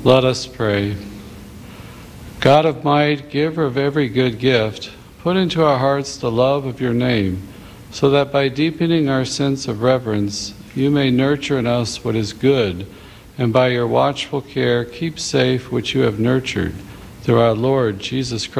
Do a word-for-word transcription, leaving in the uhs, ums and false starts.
Let us pray. God of might, giver of every good gift, put into our hearts the love of your name, so that by deepening our sense of reverence, you may nurture in us what is good, and by your watchful care keep safe which you have nurtured, through our Lord Jesus Christ.